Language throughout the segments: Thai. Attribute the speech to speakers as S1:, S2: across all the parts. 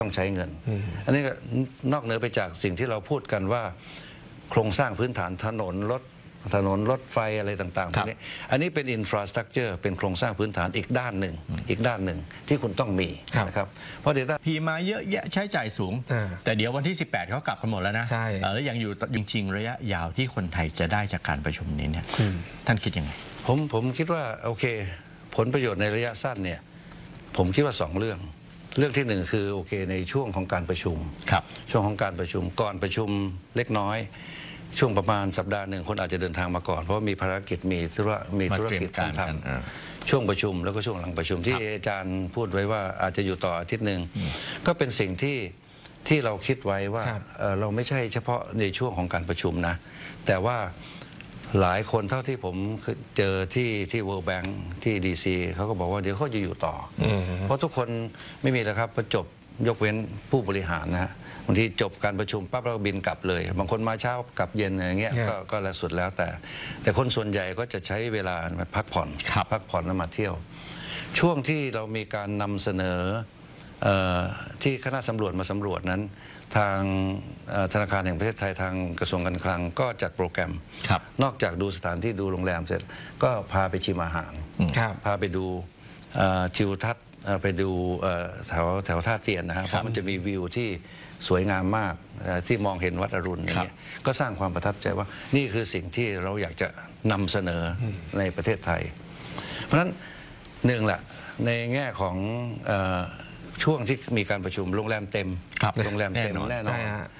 S1: ต้องใช้เงินอันนี้ก็นอกเหนือไปจากสิ่งที่เราพูดกันว่าโครงสร้างพื้นฐานถนนรถไฟอะไรต่างๆพวกนี้อันนี้เป็นอินฟราสตรักเจอร์เป็นโครงสร้างพื้นฐานอีกด้านหนึ่งที่คุณต้องมีนะครับเพราะเดี๋ยวถ้า
S2: พีมาเยอะแยะใช้จ่ายสูงแต่เดี๋ยววันที่18เขากลับกันหมดแล้วนะแล้วยังอยู่จริงๆระยะยาวที่คนไทยจะได้จากการประชุมนี้เนี่ยท่านคิดยังไง
S1: ผมคิดว่าโอเคผลประโยชน์ในระยะสั้นเนี่ยผมคิดว่า2 เรื่องที่1คือโอเคในช่วงของการประชุมช่วงของการประชุมก่อนประชุมเล็กน้อยช่วงประมาณสัปดาห์หนึ่งคนอาจจะเดินทางมาก่อนเพราะมีภารกิจมีธุรกิจต้องทำช่วงประชุมแล้วก็ช่วงหลังประชุมที่อาจารย์พูดไว้ว่าอาจจะอยู่ต่ออาทิตย์หนึ่งก็เป็นสิ่งที่เราคิดไว้ว่าเราไม่ใช่เฉพาะในช่วงของการประชุมนะแต่ว่าหลายคนเท่าที่ผมเจอที่ World Bank ที่ DC เขาก็บอกว่าเดี๋ยวเขาจะอยู่ต่อเพราะทุกคนไม่มีแล้วครับประจบยกเว้นผู้บริหารนะฮะบางทีจบการประชุมปั๊บเราบินกลับเลยบางคนมาเช้ากลับเย็นอย่างเงี้ยก็แล้วสุดแล้วแต่คนส่วนใหญ่ก็จะใช้เวลาพักผ่อนแล้วมาเที่ยวช่วงที่เรามีการนำเสนอที่คณะสำรวจมาสำรวจนั้นทางธนาคารแห่งประเทศไทยทางกระทรวงการคลังก็จัดโปรแกรมนอกจากดูสถานที่ดูโรงแรมเสร็จก็พาไปชิมอาหารพาไปดูทิวทัศน์ไปดูแถวท่าเตียนนะฮะเพราะมันจะมีวิวที่สวยงามมากที่มองเห็นวัดอรุณอย่างเงี้ยก็สร้างความประทับใจว่านี่คือสิ่งที่เราอยากจะนำเสนอในประเทศไทยเพราะฉะนั้น1ละในแง่ของช่วงที่มีการประชุมโรงแรมเต็มแน่นอน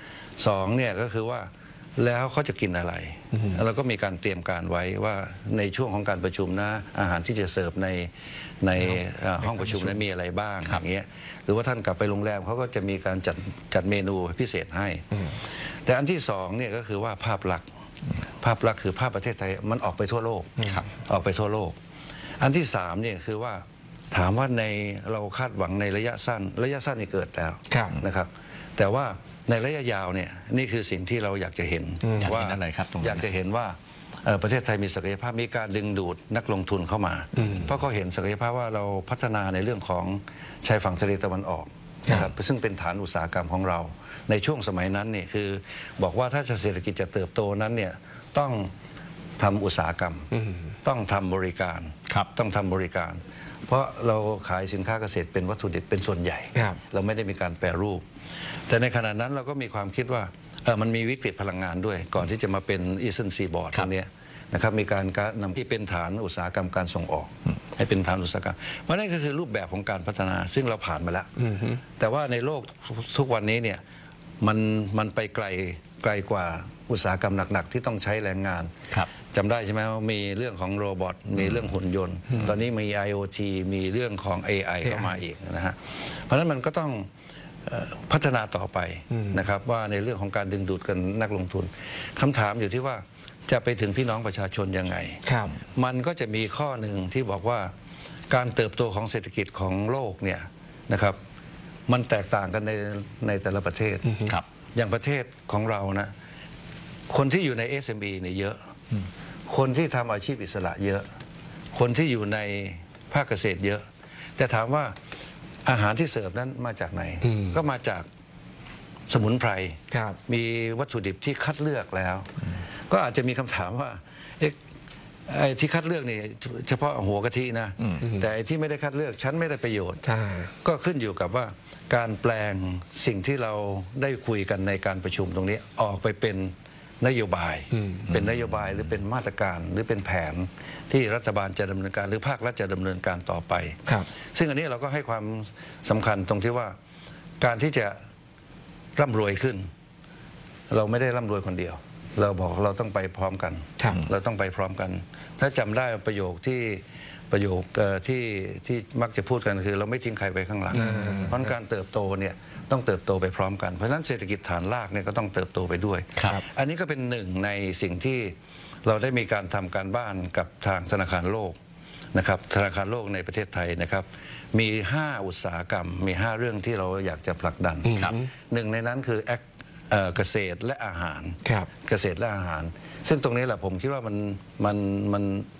S1: 2เนี่ยก็คือว่าแล้วเขาจะกินอะไรแล้วก็มีการเตรียมการไว้ว่าในช่วงของการประชุมนะอาหารที่จะเสิร์ฟในห้องประชุมนั้นมีอะไรบ้างอย่างเงี้ยหรือว่าท่านกลับไปโรงแรมเขาก็จะมีการจัดเมนูพิเศษให้แต่อันที่2เนี่ยก็คือว่าภาพลักษณ์คือภาพประเทศไทยมันออกไปทั่วโลกอันที่3เนี่ยคือว่าถามว่าในเราคาดหวังในระยะสั้นนี่เกิดแล้วนะครับแต่ว่าในระยะยาวเนี่ยนี่คือสิ่งที่เราอยากจะเห็นว่าอยากจะเห็นว่าประเทศไทยมีศักยภาพมีการดึงดูดนักลงทุนเข้ามาเพราะเขาเห็นศักยภาพว่าเราพัฒนาในเรื่องของชายฝั่งทะเลตะวันออกนะครับซึ่งเป็นฐานอุตสาหกรรมของเราในช่วงสมัยนั้นเนี่ยคือบอกว่าถ้าเศรษฐกิจจะเติบโตนั้นเนี่ยต้องทำอุตสาหกรรมต้องทำบริการเพราะเราขายสินค้าเกษตรเป็นวัตถุดิบเป็นส่วนใหญ่เราไม่ได้มีการแปรรูปแต่ในขณะนั้นเราก็มีความคิดว่ามันมีวิกฤตพลังงานด้วยก่อนที่จะมาเป็นอีสเทิร์นซีบอร์ดตรงนี้นะครับมีการนำที่เป็นฐานอุตสาหกรรมการส่งออกให้เป็นฐานอุตสาหกรรมเพราะนั่นก็คือรูปแบบของการพัฒนาซึ่งเราผ่านมาแล้วแต่ว่าในโลกทุกวันนี้เนี่ยมันไปไกลกว่าอุตสาหกรรมหนักๆที่ต้องใช้แรงงานจำได้ใช่ไหมว่ามีเรื่องของโรบอทมีเรื่องหุ่นยนต์ตอนนี้มี IoT มีเรื่องของ AI เข้ามาอีกนะฮะเพราะฉะนั้นมันก็ต้องพัฒนาต่อไปนะครับว่าในเรื่องของการดึงดูดกันนักลงทุนคำถามอยู่ที่ว่าจะไปถึงพี่น้องประชาชนยังไงมันก็จะมีข้อหนึ่งที่บอกว่าการเติบโตของเศรษฐกิจของโลกเนี่ยนะครับมันแตกต่างกันในแต่ละประเทศอย่างประเทศของเรานะคนที่อยู่ใน SME เนี่ยเยอะคนที่ทำอาชีพอิสระเยอะคนที่อยู่ในภาคเกษตรเยอะแต่ถามว่าอาหารที่เสิร์ฟนั้นมาจากไหนก็มาจากสมุนไพรมีวัตถุดิบที่คัดเลือกแล้วก็อาจจะมีคำถามว่าไอ้ที่คัดเลือกนี่เฉพาะหัวกะทินะแต่ไอ้ที่ไม่ได้คัดเลือกฉันไม่ได้ประโยชน์ก็ขึ้นอยู่กับว่าการแปลงสิ่งที่เราได้คุยกันในการประชุมตรงนี้ออกไปเป็นนโยบายหรือเป็นมาตรการหรือเป็นแผนที่รัฐบาลจะดำเนินการหรือภาครัฐจะดำเนินการต่อไปซึ่งอันนี้เราก็ให้ความสำคัญตรงที่ว่าการที่จะร่ำรวยขึ้นเราไม่ได้ร่ำรวยคนเดียวเราบอกเราต้องไปพร้อมกันเราต้องไปพร้อมกันถ้าจำได้ประโยคที่มักจะพูดกันคือเราไม่ทิ้งใครไปข้างหลังเพราะการเติบโตเนี่ยต้องเติบโตไปพร้อมกันเพราะฉะนั้นเศรษฐกิจฐานรากเนี่ยก็ต้องเติบโตไปด้วยอันนี้ก็เป็นหนึ่งในสิ่งที่เราได้มีการทำการบ้านกับทางธนาคารโลกนะครับธนาคารโลกในประเทศไทยนะครับมี5อุตสาหกรรมมี5เรื่องที่เราอยากจะผลักดันหนึ่งในนั้นคือเกษตรและอาหารซึ่งตรงนี้แหละผมคิดว่ามัน